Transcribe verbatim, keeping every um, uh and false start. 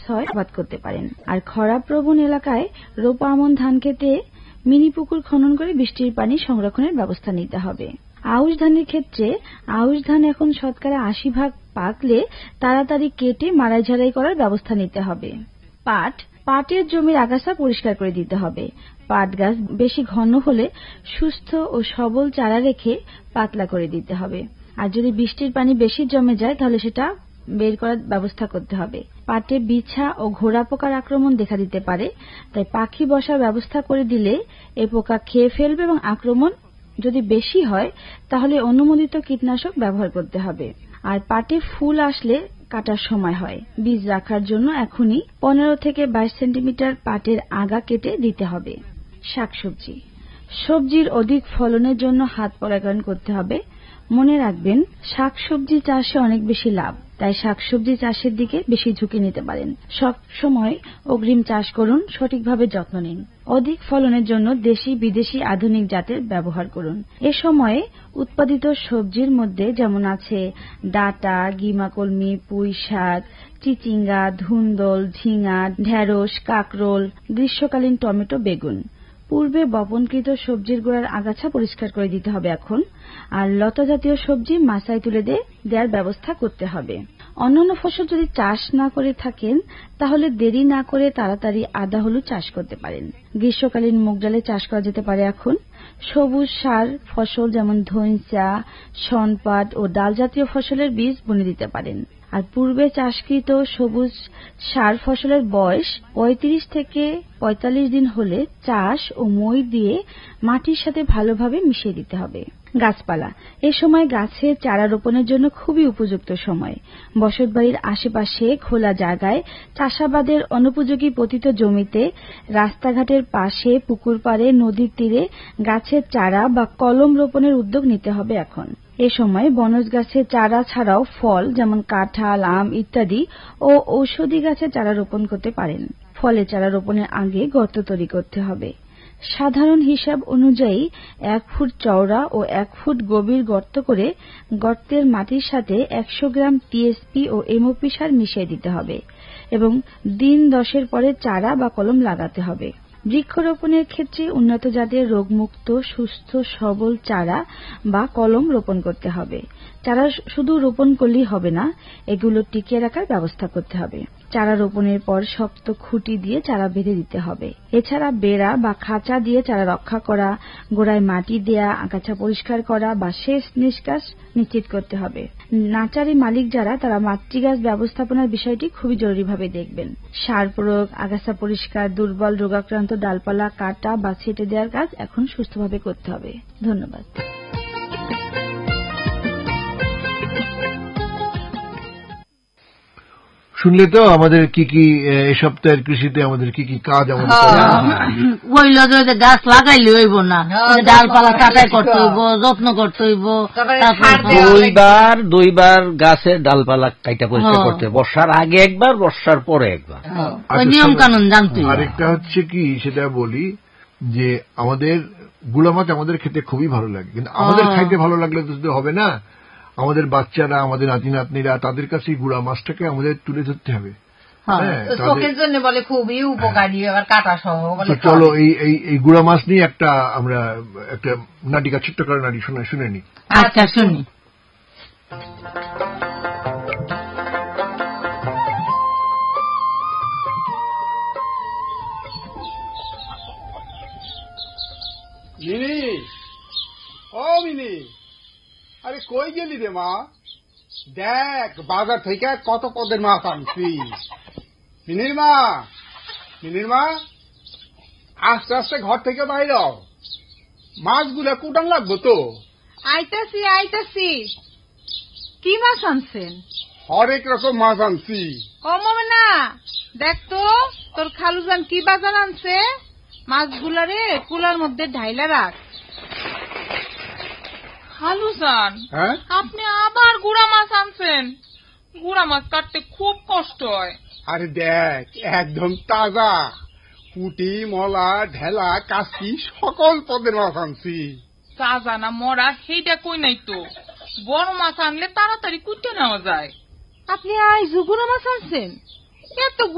ছয় আবাদ করতে পারেন। আর খরা প্রবণ এলাকায় রোপা আমন ধান খেতে মিনি পুকুর খনন করে বৃষ্টির পানি সংরক্ষণের ব্যবস্থা নিতে হবে। আউশ ধানের ক্ষেত্রে আউশ ধান এখন শতকরা আশি ভাগ পাকলে তাড়াতাড়ি কেটে মাড়াই ঝাড়াই করার ব্যবস্থা নিতে হবে। পাট পাটের জমির আগাছা পরিষ্কার করে দিতে হবে। পাট গাছ বেশি ঘন হলে সুস্থ ও সবল চারা রেখে পাতলা করে দিতে হবে। আর যদি বৃষ্টির পানি বেশি জমে যায় তাহলে সেটা বের করার ব্যবস্থা করতে হবে। পাটে বিছা ও ঘোড়া পোকার আক্রমণ দেখা দিতে পারে, তাই পাখি বসার ব্যবস্থা করে দিলে এই পোকা খেয়ে ফেলবে এবং আক্রমণ যদি বেশি হয় তাহলে অনুমোদিত কীটনাশক ব্যবহার করতে হবে। আর পাটে ফুল আসলে কাটার সময় হয়, বীজ রাখার জন্য এখনই পনেরো থেকে বাইশ সেন্টিমিটার পাটের আগা কেটে দিতে হবে। শাকসবজি সবজির অধিক ফলনের জন্য হাত পরাগায়ন করতে হবে। মনে রাখবেন, শাকসবজি চাষে অনেক বেশি লাভ, তাই শাকসবজি চাষের দিকে বেশি ঝুঁকি নিতে পারেন। সব সময় অগ্রিম চাষ করুন, সঠিকভাবে যত্ন নিন। অধিক ফলনের জন্য দেশি বিদেশি আধুনিক জাতের ব্যবহার করুন। এ সময়ে উৎপাদিত সবজির মধ্যে যেমন আছে ডাঁটা, গিমাকলমি, পুঁই শাক, চিচিঙ্গা, ধুন্দল, ঝিঙা, ঢেঁড়স, কাকরোল, গ্রীষ্মকালীন টমেটো, বেগুন। পূর্বে বপনকৃত সবজির গোড়ার আগাছা পরিষ্কার করে দিতে হবে এখন। আর লতা জাতীয় সবজি মাচায় তুলে দেওয়ার ব্যবস্থা করতে হবে। অন্যান্য ফসল যদি চাষ না করে থাকেন তাহলে দেরি না করে তাড়াতাড়ি আদা হলুদ চাষ করতে পারেন। গ্রীষ্মকালীন মুগ ডালে চাষ করা যেতে পারে এখন। সবুজ সার ফসল যেমন ধইঞ্চা, শনপাট ও ডাল জাতীয় ফসলের বীজ বুনে দিতে পারেন। আর পূর্বে চাষকৃত সবুজ সার ফসলের বয়স পঁয়ত্রিশ থেকে পঁয়তাল্লিশ দিন হলে চাষ ও মই দিয়ে মাটির সাথে ভালোভাবে মিশিয়ে দিতে হবে। গাছপালা এ সময় গাছের চারা রোপণের জন্য খুবই উপযুক্ত সময়। বসতবাড়ির আশেপাশে খোলা জায়গায়, চাষাবাদের অনুপযোগী পতিত জমিতে, রাস্তাঘাটের পাশে, পুকুর পাড়ে, নদীর তীরে গাছের চারা বা কলম রোপণের উদ্যোগ নিতে হবে এখন। এ সময় বনজ গাছের চারা ছাড়াও ফল যেমন কাঁঠাল, আম ইত্যাদি ও ঔষধি গাছের চারা রোপণ করতে পারেন। ফলের চারা রোপণের আগে গর্ত তৈরি করতে হবে। সাধারণ হিসাব অনুযায়ী এক ফুট চওড়া ও এক ফুট গভীর গর্ত করে গর্তের মাটির সাথে একশো গ্রাম টিএসপি ও এমওপি সার মিশিয়ে দিতে হবে এবং দিন দশের পরে চারা বা কলম লাগাতে হবে। বৃক্ষরোপণের ক্ষেত্রে উন্নত জাতের রোগমুক্ত সুস্থ সবল চারা বা কলম রোপণ করতে হবে। চারা শুধু রোপণ করলেই হবে না, এগুলো টিকিয়ে রাখার ব্যবস্থা করতে হবে। চারা রোপণের পর শক্ত খুঁটি দিয়ে চারা বেঁধে দিতে হবে। এছাড়া বেড়া বা খাঁচা দিয়ে চারা রক্ষা করা, গোড়ায় মাটি দেয়া, আগাছা পরিষ্কার করা বা সেচ নিষ্কাশ নিশ্চিত করতে হবে। নার্সারি মালিক যারা তারা মাতৃগাছ ব্যবস্থাপনার বিষয়টি খুবই জরুরিভাবে দেখবেন। সার প্রয়োগ, আগাছা পরিষ্কার, দুর্বল রোগাক্রান্ত ডালপালা কাটা বা ছেটে দেওয়ার কাজ এখন সুস্থভাবে করতে হবে। ধন্যবাদ। শুনলে তো আমাদের কি কি এই সপ্তাহের কৃষিতে আমাদের কি কি কাজ আমাদের ওই লগে গাছ লাগাইলে হইব না, ডালপালা কাটাই করতে হইব, যত্ন করতে হইব। দুইবার দুইবার গাছের ডালপালা কাটা পরিষ্কার করতে, বর্ষার আগে একবার, বর্ষার পরে একবার। নিয়ম কানুন জানতে। আরেকটা হচ্ছে কি সেটা বলি যে আমাদের গুড়া মাছ আমাদের খেতে খুবই ভালো লাগে, কিন্তু আমাদের খাইতে ভালো লাগলে তো হবে না। আমাদের বাচ্চারা, আমাদের নাতি নাতনিরা, তাদের কাছে গুড়া মাছটাকে আমাদের তুলে ধরতে হবে। চোখের জন্য বলে খুবই উপকারী, আবার কাটা সহ। চলো এই এই গুড়া মাছ নিয়ে একটা আমরা একটা নাটিকা ছোট্ট করে নাটি শুনে শুনে নি। আচ্ছা শুনি। মিনি, ও মিনি, আরে কই গেলি রে মা? দেখ বাজার থেকে কত পদের মাছ আনছি। মিনির মা, মিনির মা, আস্তে আস্তে ঘর থেকে বাইর হও, মাছগুলা কুটান লাগবো তো। আইতাছি আইতাছি। কি মাছ আনছেন? হরেক রকম মাছ আনছি। কমাবে না, দেখ তো তোর খালুজান কি বাজার আনছে। মাছগুলারে কুলার মধ্যে ঢাইলা রাখ। খালুজান, আপনি আবার গুড়া মাছ আনছেন? গুড়া মাছ কাটতে খুব কষ্ট হয়। আরে দেখ একদম তাজা, পুঁটি, মলা, ঢেলা, কাশি সকল পদের মাছ আনছি। তাজা না মরা সেইটা কই নাই তো। বড় মাছ আনলে তাড়াতাড়ি কুটে নেওয়া যায়। আপনি আজ গুড়া মাছ আনছেন? এত